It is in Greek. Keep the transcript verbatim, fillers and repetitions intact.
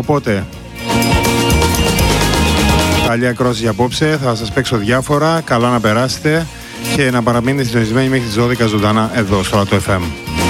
Οπότε, καλή ακρόαση για απόψε. Θα σας παίξω διάφορα. Καλά να περάσετε και να παραμείνετε συντονισμένοι μέχρι τις δώδεκα ζωντανά εδώ στο Ρατο εφ εμ.